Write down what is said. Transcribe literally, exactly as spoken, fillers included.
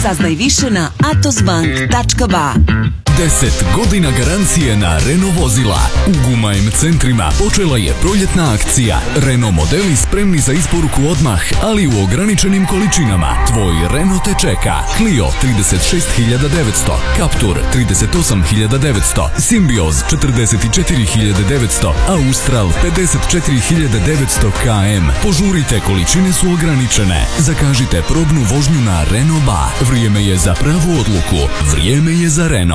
Saznaj više na atosbank tačka ba. deset godina garancije na Renault vozila. U Gumajm centrima počela je proljetna akcija. Renault modeli spremni za isporuku odmah, ali u ograničenim količinama. Tvoj Renault te čeka. Clio trideset šest hiljada devetsto, Captur trideset osam hiljada devetsto, Symbioz četrdeset četiri hiljade devetsto, Austral pedeset četiri hiljade devetsto km. Požurite, količine su ograničene. Zakažite probnu vožnju na Renault Ba. Vrijeme je za pravu odluku. Vrijeme je za Renault.